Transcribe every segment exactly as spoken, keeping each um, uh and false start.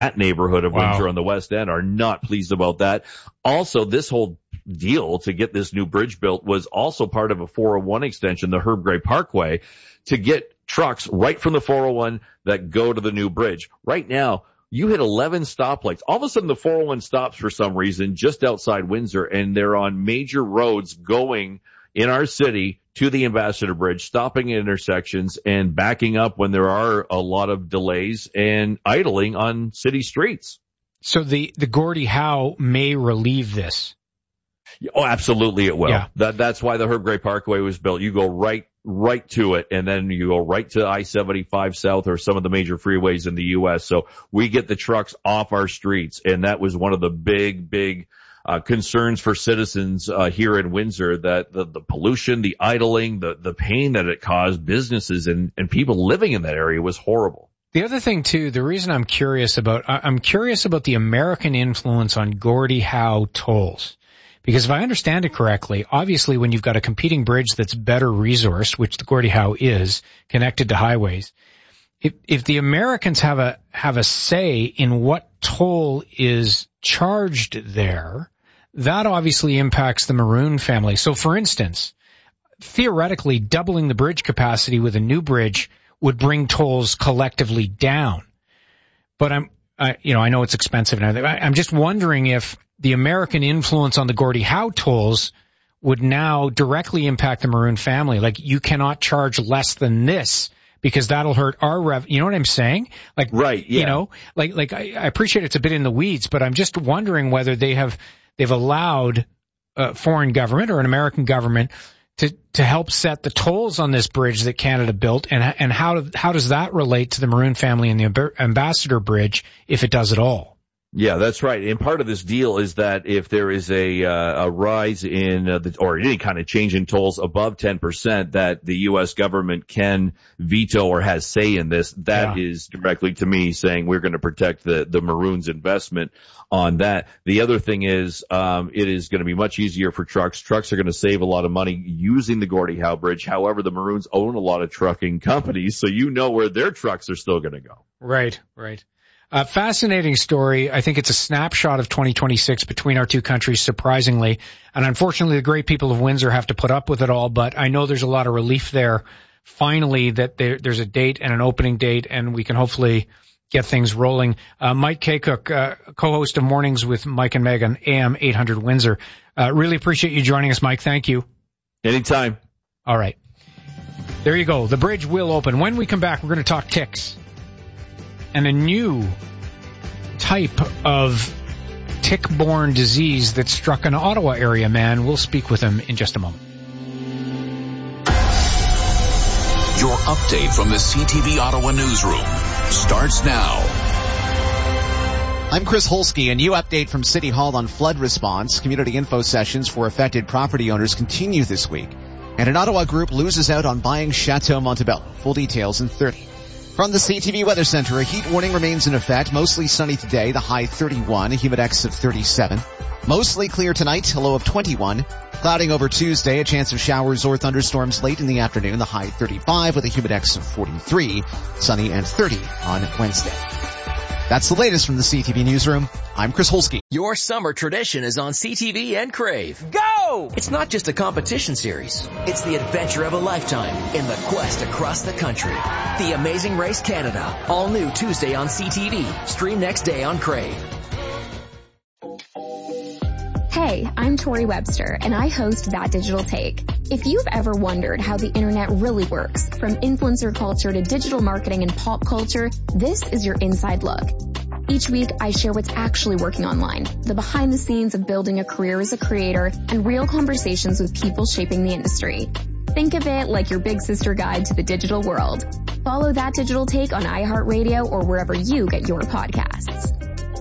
that neighborhood of Wow. Windsor on the West End are not pleased about that. Also, this whole deal to get this new bridge built was also part of a four oh one extension, the Herb Gray Parkway, to get trucks right from the four oh one that go to the new bridge. Right now, you hit eleven stoplights. All of a sudden, the four oh one stops for some reason just outside Windsor, and they're on major roads going in our city to the Ambassador Bridge, stopping at intersections and backing up when there are a lot of delays and idling on city streets. So the, the Gordie Howe may relieve this. Oh, absolutely it will. Yeah. That, that's why the Herb Gray Parkway was built. You go right, right to it, and then you go right to I seventy-five South or some of the major freeways in the U S. So we get the trucks off our streets, and that was one of the big, big Uh, concerns for citizens uh, here in Windsor, that the, the pollution, the idling, the, the pain that it caused businesses and, and people living in that area was horrible. The other thing, too, the reason I'm curious about, I'm curious about the American influence on Gordie Howe tolls. Because if I understand it correctly, obviously when you've got a competing bridge that's better resourced, which the Gordie Howe is, connected to highways, if, if the Americans have a, have a say in what toll is charged there, that obviously impacts the Maroon family. So, for instance, theoretically, doubling the bridge capacity with a new bridge would bring tolls collectively down. But I'm, I, you know, I know it's expensive and everything. I'm just wondering if the American influence on the Gordie Howe tolls would now directly impact the Maroon family. Like, you cannot charge less than this, because that'll hurt our rev. You know what I'm saying? Like, right, yeah. You know, like, like I, I appreciate it's a bit in the weeds, but I'm just wondering whether they have, they've allowed a foreign government or an American government to, to help set the tolls on this bridge that Canada built, and, and how, how does that relate to the Maroon family and the Ambassador Bridge, if it does at all? Yeah, that's right. And part of this deal is that if there is a uh, a rise in uh, the, or any kind of change in tolls above ten percent, that the U S government can veto or has say in this. That yeah. is directly to me saying we're going to protect the the Maroons' investment on that. The other thing is um it is going to be much easier for trucks. Trucks are going to save a lot of money using the Gordie Howe Bridge. However, the Maroons own a lot of trucking companies, so you know where their trucks are still going to go. Right, right. Uh, fascinating story. I think it's a snapshot of twenty twenty-six between our two countries, surprisingly. And unfortunately, the great people of Windsor have to put up with it all, but I know there's a lot of relief there, finally, that there, there's a date and an opening date, and we can hopefully get things rolling. Uh, Mike Kaycook, uh, co-host of Mornings with Mike and Meg on A M eight hundred Windsor. Uh, really appreciate you joining us, Mike. Thank you. Anytime. All right. There you go. The bridge will open. When we come back, we're going to talk ticks and a new type of tick-borne disease that struck an Ottawa area man. We'll speak with him in just a moment. Your update from the C T V Ottawa newsroom starts now. I'm Chris Holsky, and you update from City Hall on flood response. Community info sessions for affected property owners continue this week. And an Ottawa group loses out on buying Chateau Montebello. Full details in thirty. From the C T V Weather Center, a heat warning remains in effect. Mostly sunny today, the high thirty-one, a humidex of thirty-seven. Mostly clear tonight, a low of twenty-one. Clouding over Tuesday, a chance of showers or thunderstorms late in the afternoon, the high thirty-five with a humidex of forty-three. Sunny and thirty on Wednesday. That's the latest from the C T V Newsroom. I'm Chris Holsky. Your summer tradition is on C T V and Crave. Go! It's not just a competition series. It's the adventure of a lifetime in the quest across the country. The Amazing Race Canada. All new Tuesday on C T V. Stream next day on Crave. Hey, I'm Tori Webster, and I host That Digital Take. If you've ever wondered how the internet really works, from influencer culture to digital marketing and pop culture, this is your inside look. Each week, I share what's actually working online, the behind the scenes of building a career as a creator, and real conversations with people shaping the industry. Think of it like your big sister guide to the digital world. Follow That Digital Take on iHeartRadio or wherever you get your podcasts.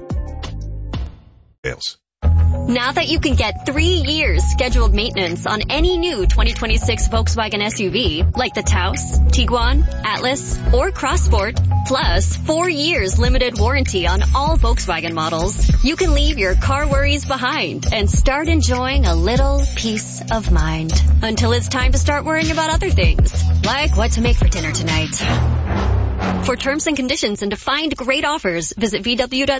Yes. Now that you can get three years scheduled maintenance on any new twenty twenty-six Volkswagen S U V, like the Taos, Tiguan, Atlas, or Crossport, plus four years limited warranty on all Volkswagen models, you can leave your car worries behind and start enjoying a little peace of mind. Until it's time to start worrying about other things, like what to make for dinner tonight. For terms and conditions and to find great offers, visit V W dot